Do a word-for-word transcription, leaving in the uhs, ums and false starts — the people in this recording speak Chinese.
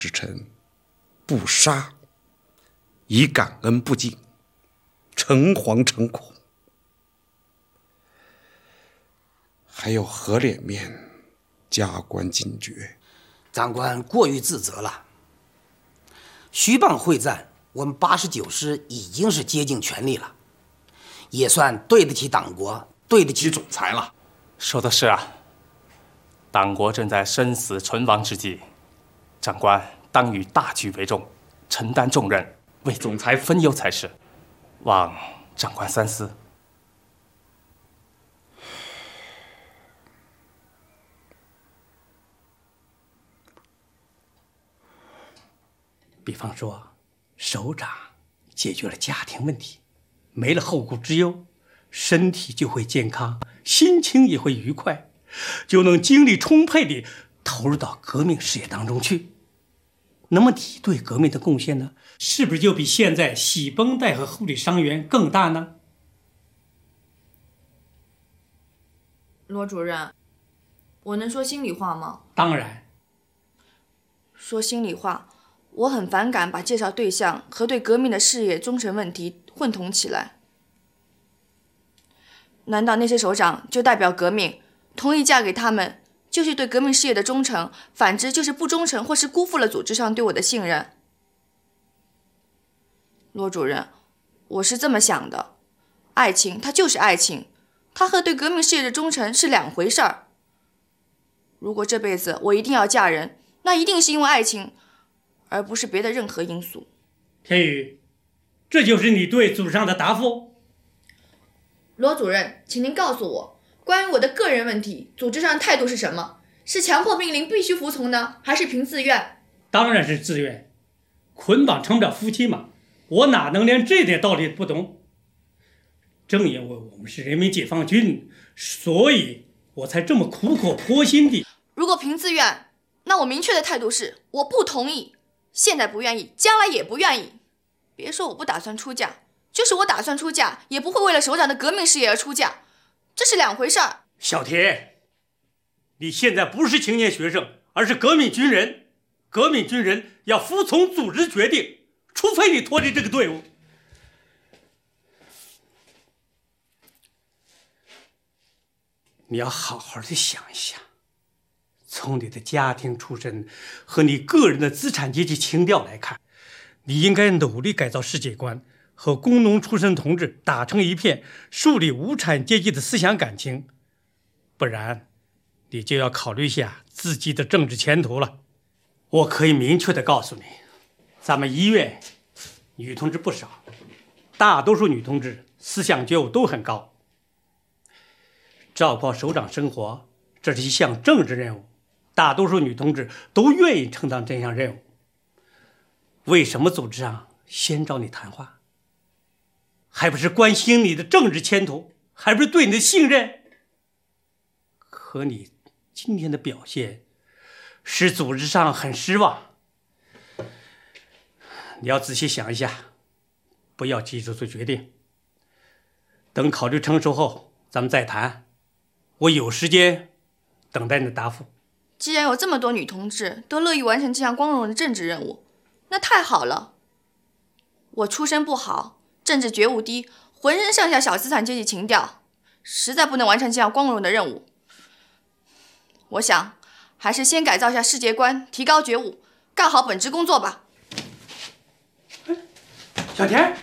之臣不杀，以感恩不尽，诚惶诚恐，还有何脸面加官进爵？ 长官过于自责了。徐蚌会战，我们八十九师已经是竭尽全力了，也算对得起党国，对得起总裁了。 说的是啊，党国正在生死存亡之际，长官当以大局为重，承担重任，为总裁分忧才是，望长官三思。 比方说，首长解决了家庭问题，没了后顾之忧，身体就会健康，心情也会愉快，就能精力充沛地投入到革命事业当中去。那么你对革命的贡献呢，是不是就比现在洗绷带和护理伤员更大呢？ 罗主任，我能说心里话吗？ 当然。 说心里话，我很反感把介绍对象和对革命的事业忠诚问题混同起来。难道那些首长就代表革命，同意嫁给他们就是对革命事业的忠诚，反之就是不忠诚或是辜负了组织上对我的信任？罗主任，我是这么想的，爱情它就是爱情，它和对革命事业的忠诚是两回事儿。如果这辈子我一定要嫁人，那一定是因为爱情，而不是别的任何因素。 天宇，这就是你对组织上的答复？ 罗主任，请您告诉我，关于我的个人问题，组织上的态度是什么？是强迫命令必须服从呢，还是凭自愿？ 当然是自愿，捆绑成不了夫妻嘛，我哪能连这点道理不懂？正因为我们是人民解放军，所以我才这么苦口婆心地。 如果凭自愿，那我明确的态度是我不同意，现在不愿意，将来也不愿意。别说我不打算出嫁，就是我打算出嫁，也不会为了首长的革命事业而出嫁，这是两回事儿。 小田，你现在不是青年学生，而是革命军人。革命军人要服从组织决定，除非你脱离这个队伍。你要好好的想一想，从你的家庭出身和你个人的资产阶级情调来看，你应该努力改造世界观，和工农出身同志打成一片，树立无产阶级的思想感情，不然你就要考虑一下自己的政治前途了。我可以明确的告诉你，咱们医院女同志不少，大多数女同志思想觉悟都很高。照顾好首长生活，这是一项政治任务，大多数女同志都愿意承担这项任务。为什么组织上先找你谈话？还不是关心你的政治前途，还不是对你的信任？可你今天的表现使组织上很失望，你要仔细想一下，不要急着做决定，等考虑成熟后咱们再谈。我有时间等待你的答复。 既然有这么多女同志都乐意完成这项光荣的政治任务，那太好了。我出身不好，政治觉悟低，浑身上下小资产阶级情调，实在不能完成这项光荣的任务。我想还是先改造一下世界观，提高觉悟，干好本职工作吧。 小田，